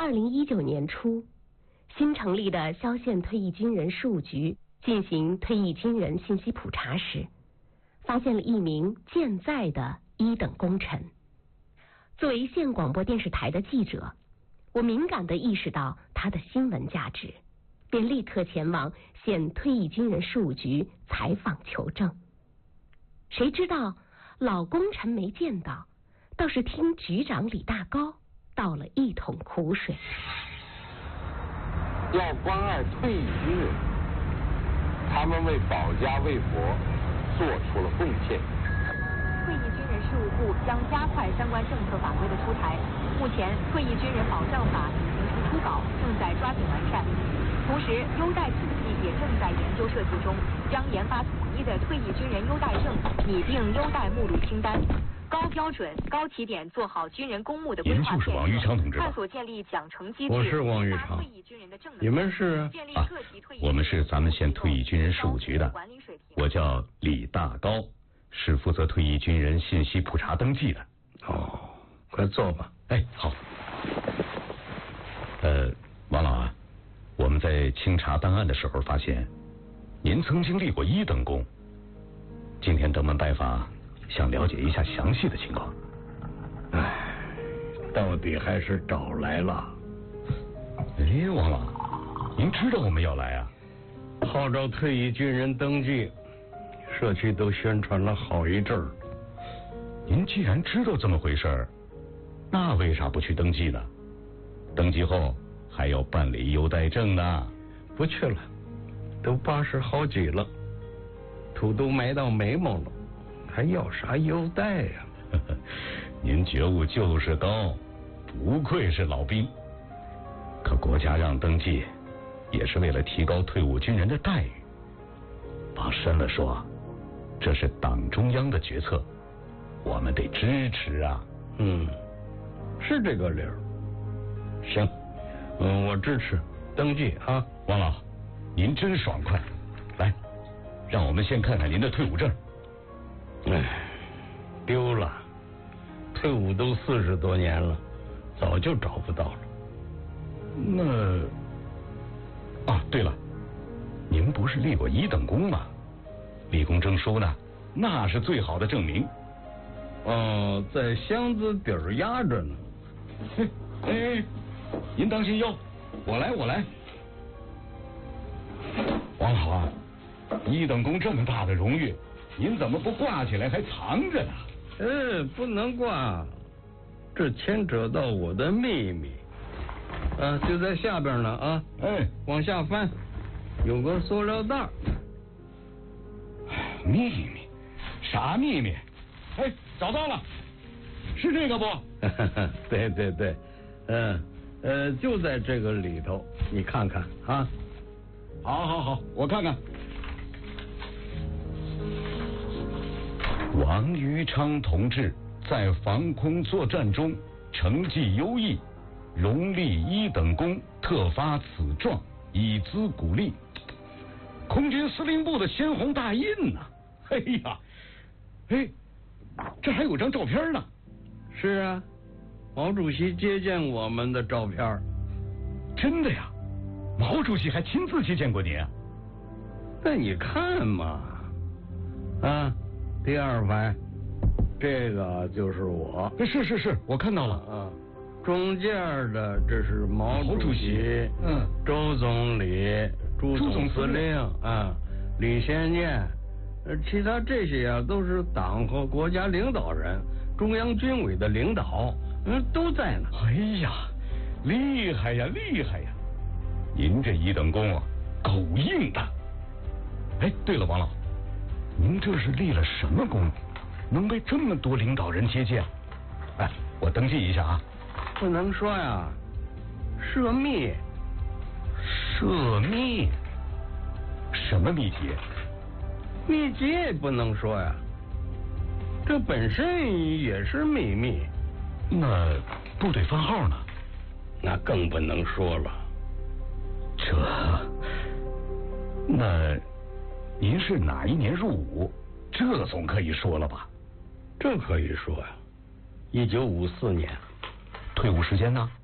2019年初，新成立的萧县退役军人事务局进行退役军人信息普查时，发现了一名健在的1等功臣。作为县广播电视台的记者，我敏感地意识到他的新闻价值，便立刻前往县退役军人事务局采访求证。谁知道老功臣没见到，倒是听局长李大高倒了一桶苦水。 要关爱退役军人，他们为保家卫国做出了贡献。 退役军人事务部将加快相关政策法规的出台，目前《退役军人保障法》已经出稿，正在抓紧完善。同时，优待体系也正在研究设计中，将研发统一的退役军人优待证，拟定优待目录清单，高标准、高起点做好军人公募的规划建设，探索建立奖惩机制。 我是王玉昌，你们是？ 我们是咱们县退役军人事务局的，我叫李大高，是负责退役军人信息普查登记的。 哦，快坐吧。 哎，好。王老啊，我们在清查档案的时候发现，您曾经立过1等功。今天登门拜访，想了解一下详细的情况。 哎，到底还是找来了。 哎，王老，您知道我们要来啊？ 号召退役军人登记，社区都宣传了好一阵儿。 您既然知道这么回事儿，那为啥不去登记呢？登记后还要办理优待证呢。 不去了，都80好几了，土都埋到眉毛了，还要啥优待呀？ 您觉悟就是高，不愧是老兵。可国家让登记，也是为了提高退伍军人的待遇。往深了说，这是党中央的决策，我们得支持啊。 是这个理儿。行，我支持登记啊。 王老，您真爽快，来，让我们先看看您的退伍证。 哎，丢了，退伍都40多年了，早就找不到了。 对了，您不是立过1等功吗？立功证书呢？那是最好的证明。 在箱子底儿压着呢。 哎，您当心腰，我来。王老啊，1等功这么大的荣誉，您怎么不挂起来还藏着呢？ 不能挂，这牵扯到我的秘密。就在下边呢啊！往下翻，有个塑料袋。 秘密？啥秘密？找到了，是这个不？ 对，就在这个里头，你看看啊。 好，我看看。王于昌同志在防空作战中成绩优异，荣立1等功，特发此状，以资鼓励。空军司令部的鲜红大印呐！这还有张照片呢。 是啊，毛主席接见我们的照片。 真的呀？毛主席还亲自接见过您啊？ 那你看嘛，第2排，这个就是我。 是，我看到了。 中间的这是毛主席，周总理、朱总司令李先念，其他这些都是党和国家领导人，中央军委的领导，都在呢。 厉害呀！您这1等功啊，够硬的。对了，王老，您这是立了什么功，能被这么多领导人接见？我登记一下啊。 不能说呀，涉密。 涉密？什么秘籍？ 秘籍也不能说呀，这本身也是秘密。 那部队番号呢？ 那更不能说了。 那您是哪一年入伍？这总可以说了吧？ 这可以说呀，1954年。 退伍时间呢